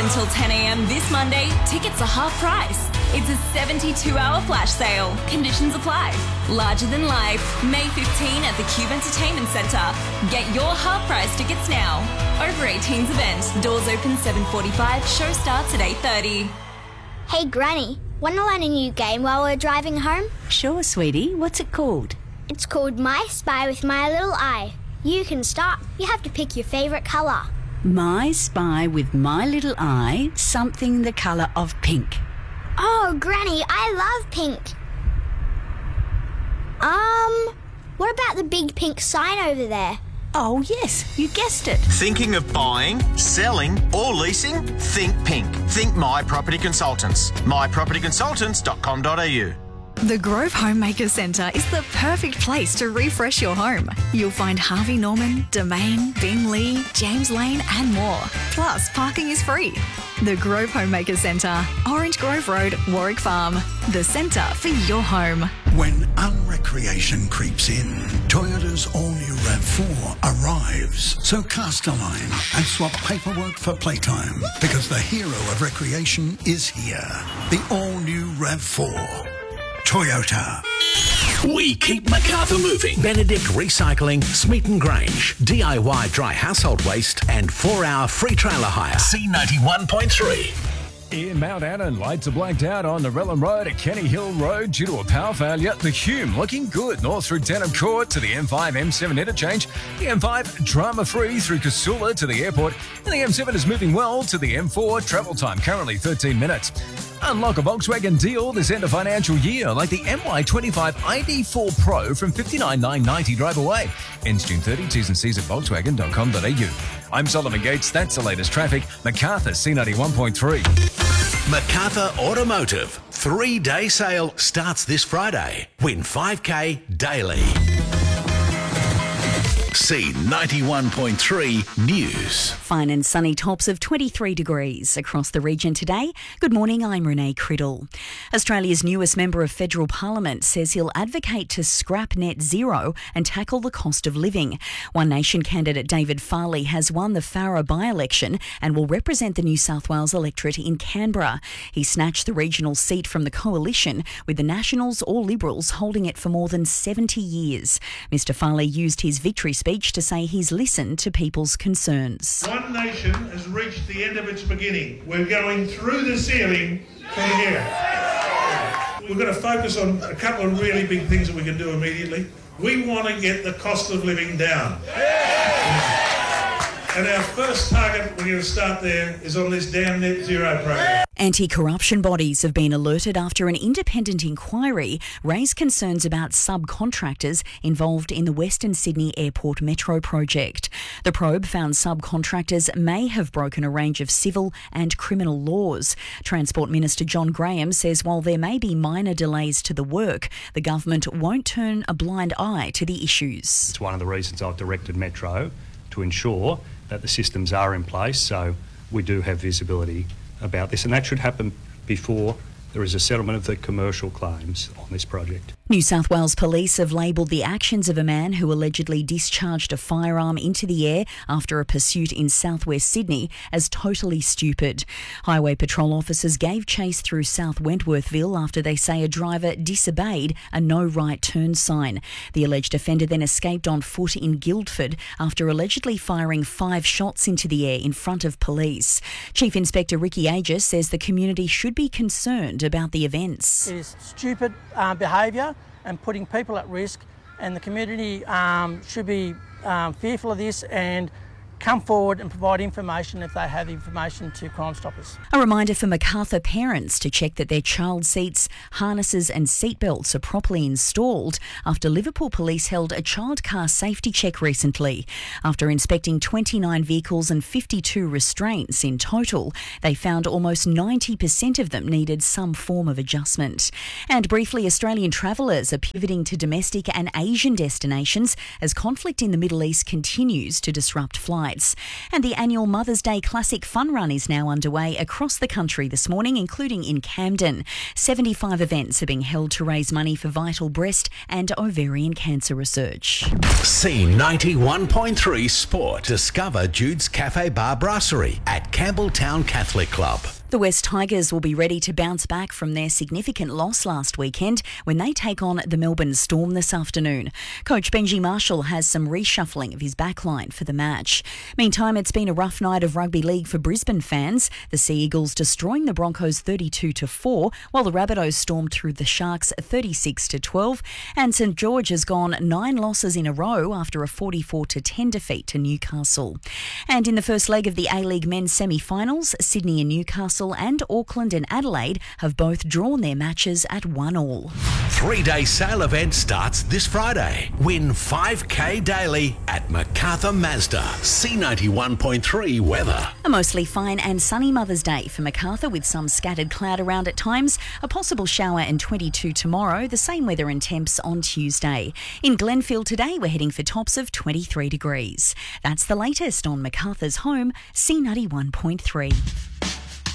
until 10 a.m. this Monday, tickets are half price. It's a 72-hour flash sale. Conditions apply. Larger than life, May 15 at the Cube Entertainment Centre. Get your half-price tickets now. Over 18s event. Doors open 7:45. Show starts at 8:30. Hey, Granny, want to learn a new game while we're driving home? Sure, sweetie. What's it called? It's called My Spy with My Little Eye. You can start. You have to pick your favourite colour. My Spy with My Little Eye, something the colour of pink. Oh, Granny, I love pink. What about the big pink sign over there? Oh, yes, you guessed it. Thinking of buying, selling or leasing? Think pink. Think My Property Consultants. mypropertyconsultants.com.au. The Grove Homemaker Centre is the perfect place to refresh your home. You'll find Harvey Norman, Domain, Bing Lee, James Lane and more. Plus, parking is free. The Grove Homemaker Centre, Orange Grove Road, Warwick Farm. The centre for your home. When unrecreation creeps in, Toyota's all-new RAV4 arrives. So cast a line and swap paperwork for playtime, because the hero of recreation is here. The all-new RAV4. Toyota. We keep Macarthur moving. Benedict Recycling, Smeaton Grange, DIY dry household waste and 4-hour free trailer hire. C91.3. In Mount Annan, lights are blacked out on Narellan Road at Kenny Hill Road due to a power failure. The Hume looking good north through Denham Court to the M5 M7 interchange. The M5 drama-free through Casula to the airport. And the M7 is moving well to the M4. Travel time currently 13 minutes. Unlock a Volkswagen deal this end of financial year, like the MY25 ID4 Pro from $59,990 drive away. Ends June 30. T's and C's at volkswagen.com.au. I'm Solomon Gates. That's the latest traffic. Macarthur C91.3. Macarthur Automotive 3-day sale starts this Friday. Win 5K daily. C91.3 News. Fine and sunny tops of 23 degrees across the region today. Good morning, I'm Renee Criddle. Australia's newest member of federal parliament says he'll advocate to scrap net zero and tackle the cost of living. One Nation candidate David Farley has won the Farrer by-election and will represent the New South Wales electorate in Canberra. He snatched the regional seat from the coalition, with the Nationals or Liberals holding it for more than 70 years. Mr Farley used his victory speech to say he's listened to people's concerns. One Nation has reached the end of its beginning. We're going through the ceiling from here. We're going to focus on a couple of really big things that we can do immediately. We want to get the cost of living down. And our first target, we're going to start there, is on this damn net zero program. Anti-corruption bodies have been alerted after an independent inquiry raised concerns about subcontractors involved in the Western Sydney Airport Metro project. The probe found subcontractors may have broken a range of civil and criminal laws. Transport Minister John Graham says while there may be minor delays to the work, the government won't turn a blind eye to the issues. It's one of the reasons I've directed Metro to ensure that the systems are in place, so we do have visibility about this, and that should happen before there is a settlement of the commercial claims on this project. New South Wales Police have labelled the actions of a man who allegedly discharged a firearm into the air after a pursuit in southwest Sydney as totally stupid. Highway patrol officers gave chase through South Wentworthville after they say a driver disobeyed a no right turn sign. The alleged offender then escaped on foot in Guildford after allegedly firing 5 shots into the air in front of police. Chief Inspector Ricky Aegis says the community should be concerned about the events. It is stupid behaviour and putting people at risk, and the community should be fearful of this and come forward and provide information if they have information to Crime Stoppers. A reminder for Macarthur parents to check that their child seats, harnesses and seatbelts are properly installed after Liverpool Police held a child car safety check recently. After inspecting 29 vehicles and 52 restraints in total, they found almost 90% of them needed some form of adjustment. And briefly, Australian travellers are pivoting to domestic and Asian destinations as conflict in the Middle East continues to disrupt flights. highlights. And the annual Mother's Day Classic Fun Run is now underway across the country this morning, including in Camden. 75 events are being held to raise money for vital breast and ovarian cancer research. C91.3 Sport. Discover Jude's Cafe Bar Brasserie at Campbelltown Catholic Club. The West Tigers will be ready to bounce back from their significant loss last weekend when they take on the Melbourne Storm this afternoon. Coach Benji Marshall has some reshuffling of his backline for the match. Meantime, it's been a rough night of rugby league for Brisbane fans. The Sea Eagles destroying the Broncos 32-4, while the Rabbitohs stormed through the Sharks 36-12. And St George has gone 9 losses in a row after a 44-10 defeat to Newcastle. And in the first leg of the A-League men's semi-finals, Sydney and Newcastle and Auckland and Adelaide have both drawn their matches at 1-1. 3-day sale event starts this Friday. Win 5K daily at MacArthur Mazda. C91.3 weather. A mostly fine and sunny Mother's Day for MacArthur with some scattered cloud around at times. A possible shower and 22 tomorrow. The same weather and temps on Tuesday. In Glenfield today, we're heading for tops of 23 degrees. That's the latest on MacArthur's home, C91.3.